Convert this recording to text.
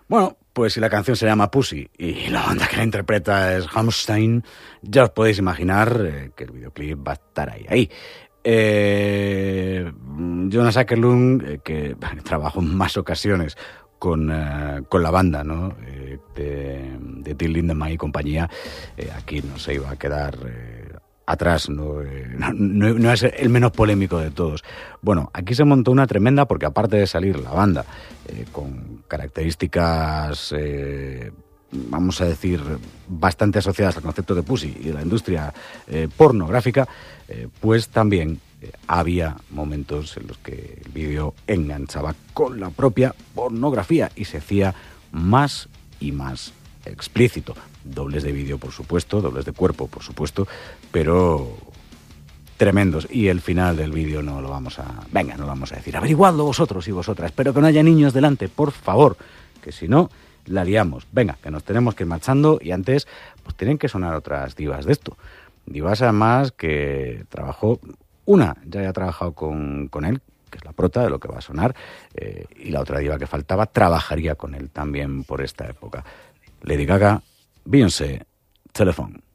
Bueno, pues si la canción se llama Pussy y la banda que la interpreta es Rammstein, ya os podéis imaginar que el videoclip va a estar ahí. Jonas Åkerlund, que trabajó en más ocasiones con la banda, ¿no? de Till Lindemann y compañía, aquí no se iba a quedar atrás, no es el menos polémico de todos. Bueno, aquí se montó una tremenda porque aparte de salir la banda con características, vamos a decir, bastante asociadas al concepto de Pussy y de la industria pornográfica, pues también había momentos en los que el vídeo enganchaba con la propia pornografía y se hacía más y más explícito. Dobles de vídeo, por supuesto, dobles de cuerpo, por supuesto, pero tremendos. Y el final del vídeo no lo vamos a decir. Averiguadlo vosotros y vosotras, pero que no haya niños delante, por favor, que si no, la liamos. Venga, que nos tenemos que ir marchando y antes, pues tienen que sonar otras divas de esto. Divas además que trabajó, una ya ha trabajado con él, que es la prota de lo que va a sonar, y la otra diva que faltaba trabajaría con él también por esta época. Lady Gaga, Beyoncé, Telephone.